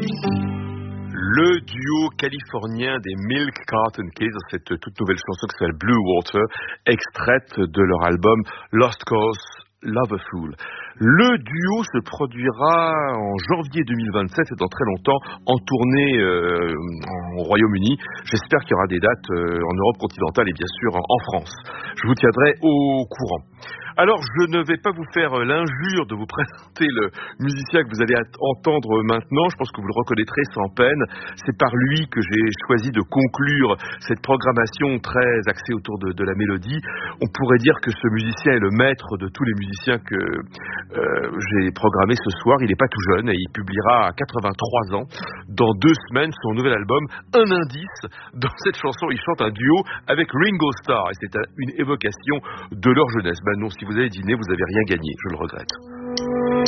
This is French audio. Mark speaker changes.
Speaker 1: Le duo californien des Milk Carton Kids, cette toute nouvelle chanson qui s'appelle Blue Water, extraite de leur album Lost Cause Loverful. Le duo se produira en janvier 2027 et dans très longtemps en tournée au Royaume-Uni. J'espère qu'il y aura des dates en Europe continentale et bien sûr en France. Je vous tiendrai au courant. Alors, je ne vais pas vous faire l'injure de vous présenter le musicien que vous allez entendre maintenant. Je pense que vous le reconnaîtrez sans peine. C'est par lui que j'ai choisi de conclure cette programmation très axée autour de la mélodie. On pourrait dire que ce musicien est le maître de tous les musiciens que j'ai programmés ce soir. Il n'est pas tout jeune et il publiera à 83 ans, dans 2 semaines, son nouvel album. Un indice, dans cette chanson, il chante un duo avec Ringo Starr. Et c'est une évocation de leur jeunesse. Ben non, si vous avez dîné, vous n'avez rien gagné, je le regrette.